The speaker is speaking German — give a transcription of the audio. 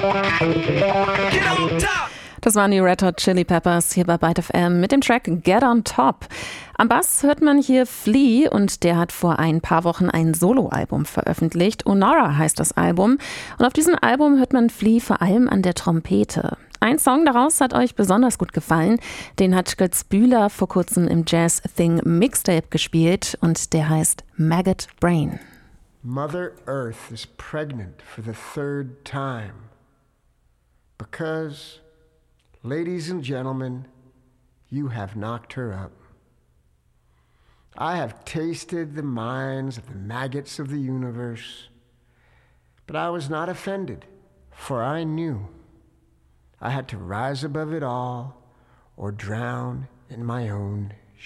Das waren die Red Hot Chili Peppers hier bei Byte FM mit dem Track Get on Top. Am Bass hört man hier Flea und der hat vor ein paar Wochen ein Soloalbum veröffentlicht. Onora heißt das Album und auf diesem Album hört man Flea vor allem an der Trompete. Ein Song daraus hat euch besonders gut gefallen. Den hat Götz Bühler vor kurzem im Jazz Thing Mixtape gespielt und der heißt Maggot Brain. Mother Earth is pregnant for the third time because, ladies and gentlemen, you have knocked her up. I have tasted the minds of the maggots of the universe, but I was not offended, for I knew I had to rise above it all or drown in my own